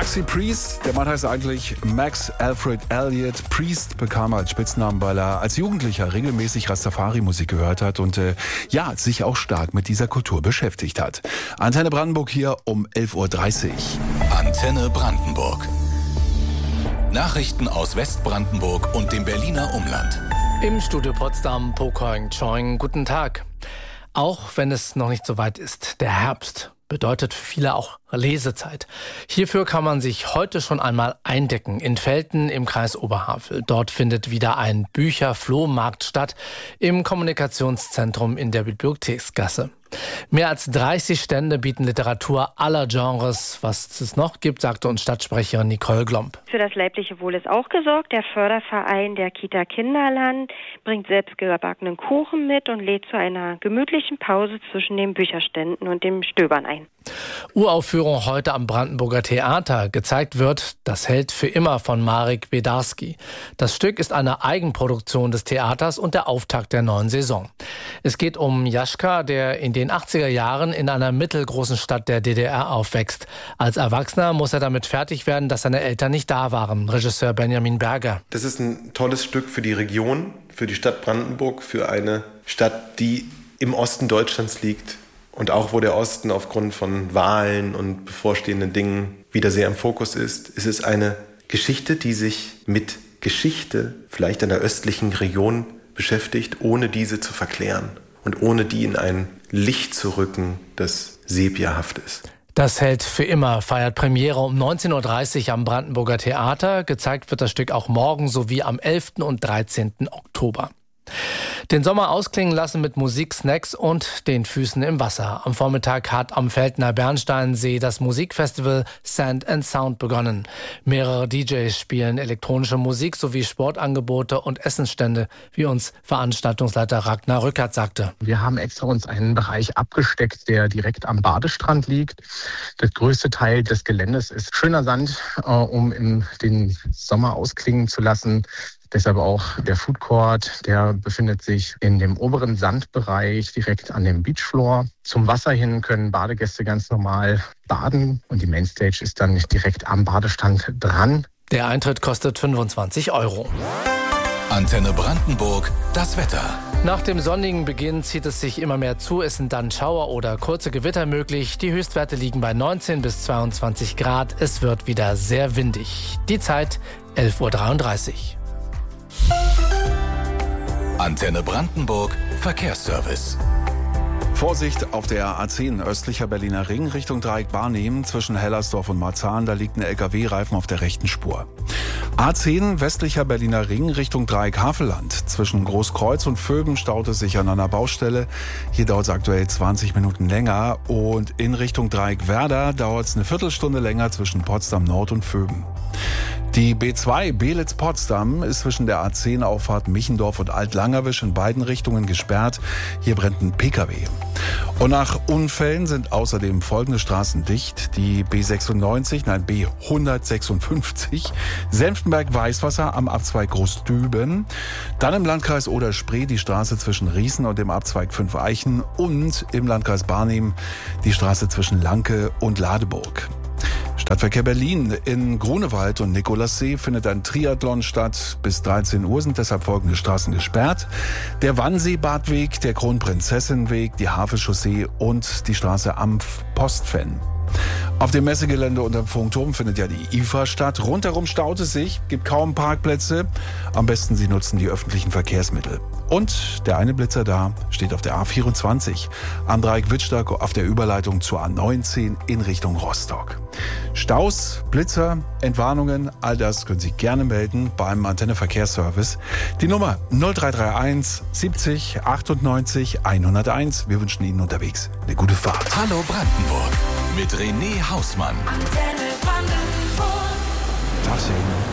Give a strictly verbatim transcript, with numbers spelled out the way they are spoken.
Maxi Priest, der Mann heißt eigentlich Max Alfred Elliott. Priest bekam als Spitznamen, weil er als Jugendlicher regelmäßig Rastafari-Musik gehört hat und äh, ja, sich auch stark mit dieser Kultur beschäftigt hat. Antenne Brandenburg hier um elf Uhr dreißig. Antenne Brandenburg. Nachrichten aus Westbrandenburg und dem Berliner Umland. Im Studio Potsdam, Pokoing Choing, guten Tag. Auch wenn es noch nicht so weit ist, der Herbst bedeutet für viele auch Lesezeit. Hierfür kann man sich heute schon einmal eindecken. In Velten im Kreis Oberhavel. Dort findet wieder ein Bücherflohmarkt statt im Kommunikationszentrum in der Bibliotheksgasse. Mehr als dreißig Stände bieten Literatur aller Genres. Was es noch gibt, sagte uns Stadtsprecherin Nicole Glomb. Für das leibliche Wohl ist auch gesorgt. Der Förderverein der Kita Kinderland bringt selbstgebackenen Kuchen mit und lädt zu einer gemütlichen Pause zwischen den Bücherständen und dem Stöbern ein. Uraufführung heute am Brandenburger Theater. Gezeigt wird Das Held für immer von Marek Wiedarski. Das Stück ist eine Eigenproduktion des Theaters und der Auftakt der neuen Saison. Es geht um Jaschka, der in den achtziger Jahren in einer mittelgroßen Stadt der D D R aufwächst. Als Erwachsener muss er damit fertig werden, dass seine Eltern nicht da waren. Regisseur Benjamin Berger. Das ist ein tolles Stück für die Region, für die Stadt Brandenburg, für eine Stadt, die im Osten Deutschlands liegt. Und auch wo der Osten aufgrund von Wahlen und bevorstehenden Dingen wieder sehr im Fokus ist, ist es eine Geschichte, die sich mit Geschichte vielleicht einer östlichen Region beschäftigt, ohne diese zu verklären und ohne die in ein Licht zu rücken, das sepiahaft ist. Das Held für immer feiert Premiere um neunzehn Uhr dreißig am Brandenburger Theater. Gezeigt wird das Stück auch morgen sowie am elften und dreizehnten Oktober. Den Sommer ausklingen lassen mit Musik, Snacks und den Füßen im Wasser. Am Vormittag hat am Veltener Bernsteinsee das Musikfestival Sand and Sound begonnen. Mehrere D Js spielen elektronische Musik sowie Sportangebote und Essensstände, wie uns Veranstaltungsleiter Ragnar Rückert sagte. Wir haben extra uns einen Bereich abgesteckt, der direkt am Badestrand liegt. Der größte Teil des Geländes ist schöner Sand, äh, um in den Sommer ausklingen zu lassen. Deshalb auch der Food Court, der befindet sich in dem oberen Sandbereich direkt an dem Beachfloor. Zum Wasser hin können Badegäste ganz normal baden und die Mainstage ist dann direkt am Badestand dran. Der Eintritt kostet fünfundzwanzig Euro. Antenne Brandenburg, das Wetter. Nach dem sonnigen Beginn zieht es sich immer mehr zu. Es sind dann Schauer oder kurze Gewitter möglich. Die Höchstwerte liegen bei neunzehn bis zweiundzwanzig Grad. Es wird wieder sehr windig. Die Zeit elf Uhr dreiunddreißig. Antenne Brandenburg, Verkehrsservice. Vorsicht auf der A zehn östlicher Berliner Ring Richtung Dreieck Barnim zwischen Hellersdorf und Marzahn. Da liegt ein L K W-Reifen auf der rechten Spur. A zehn westlicher Berliner Ring Richtung Dreieck Havelland. Zwischen Großkreuz und Vöben staut es sich an einer Baustelle. Hier dauert es aktuell zwanzig Minuten länger. Und in Richtung Dreieck Werder dauert es eine Viertelstunde länger zwischen Potsdam Nord und Vöben. Die B zwei Belitz-Potsdam ist zwischen der A zehn Auffahrt Michendorf und Alt-Langerwisch in beiden Richtungen gesperrt. Hier brennt ein P K W. Und nach Unfällen sind außerdem folgende Straßen dicht. Die B sechsundneunzig, nein B hundertsechsundfünfzig, Senftenberg-Weißwasser am Abzweig Großdüben. Dann im Landkreis Oder-Spree die Straße zwischen Riesen und dem Abzweig Fünf Eichen. Und im Landkreis Barnim die Straße zwischen Lanke und Ladeburg. Stadtverkehr Berlin. In Grunewald und Nikolassee findet ein Triathlon statt. Bis dreizehn Uhr sind deshalb folgende Straßen gesperrt. Der Wannsee-Badweg, der Kronprinzessin-Weg, die Havelchaussee und die Straße am Postfen. Auf dem Messegelände unterm Funkturm findet ja die I F A statt. Rundherum staut es sich, gibt kaum Parkplätze. Am besten Sie nutzen die öffentlichen Verkehrsmittel. Und der eine Blitzer da steht auf der A vierundzwanzig am Dreieck Wittstock auf der Überleitung zur A neunzehn in Richtung Rostock. Staus, Blitzer, Entwarnungen, all das können Sie gerne melden beim Antenne Verkehrsservice. Die Nummer null drei drei eins siebzig achtundneunzig hunderteins. Wir wünschen Ihnen unterwegs eine gute Fahrt. Hallo Brandenburg mit René Hausmann. Antenne Brandenburg. Tag,